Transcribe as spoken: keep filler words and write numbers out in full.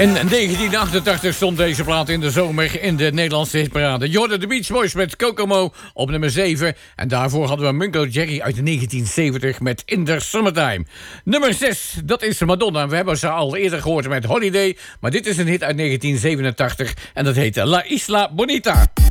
In negentien achtentachtig stond deze plaat in de zomer in de Nederlandse hitparade. Je hoorde de Beach Boys met Kokomo op nummer zeven. En daarvoor hadden we Mungo Jerry uit negentien zeventig met In the Summertime. Nummer zes, dat is Madonna. We hebben ze al eerder gehoord met Holiday. Maar dit is een hit uit negentien zevenentachtig en dat heet La Isla Bonita.